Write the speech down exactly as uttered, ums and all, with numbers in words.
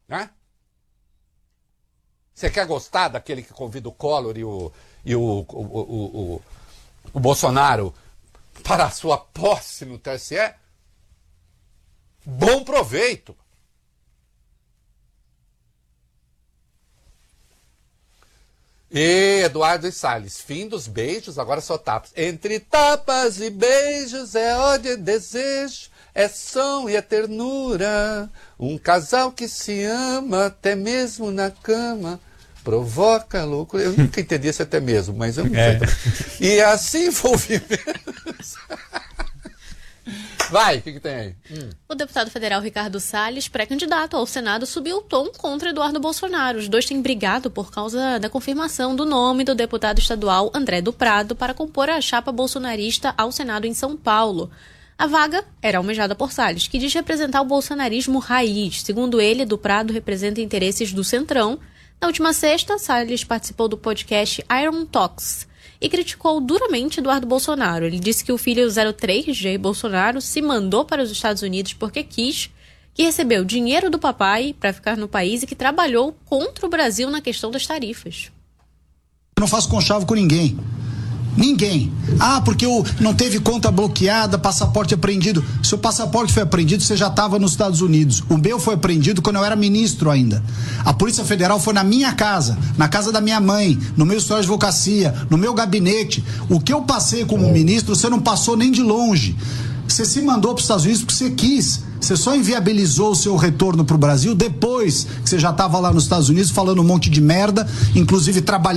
Né? Você quer gostar daquele que convida o Collor e o, e o, o, o, o, o Bolsonaro para a sua posse no T S E? Bom proveito. E Eduardo e Salles, fim dos beijos, agora só tapas. Entre tapas e beijos é ódio e desejo, é som e é ternura. Um casal que se ama até mesmo na cama provoca loucura. Eu nunca entendi esse até mesmo, mas eu não é. sei. E assim envolvimentos. Vai, o que, que tem aí? Hum. O deputado federal Ricardo Salles, pré-candidato ao Senado, subiu o tom contra Eduardo Bolsonaro. Os dois têm brigado por causa da confirmação do nome do deputado estadual André do Prado para compor a chapa bolsonarista ao Senado em São Paulo. A vaga era almejada por Salles, que diz representar o bolsonarismo raiz. Segundo ele, do Prado representa interesses do Centrão. Na última sexta, Salles participou do podcast Iron Talks e criticou duramente Eduardo Bolsonaro. Ele disse que o filho zero três, Jair Bolsonaro, se mandou para os Estados Unidos porque quis, que recebeu dinheiro do papai para ficar no país e que trabalhou contra o Brasil na questão das tarifas. Eu não faço conchavo com ninguém. Ninguém. Ah, porque o, não teve conta bloqueada, passaporte apreendido. Se o passaporte foi apreendido, você já estava nos Estados Unidos. O meu foi apreendido quando eu era ministro ainda. A Polícia Federal foi na minha casa, na casa da minha mãe, no meu escritório de advocacia, no meu gabinete. O que eu passei como ministro, você não passou nem de longe. Você se mandou para os Estados Unidos porque você quis. Você só inviabilizou o seu retorno para o Brasil depois que você já estava lá nos Estados Unidos falando um monte de merda, inclusive trabalhando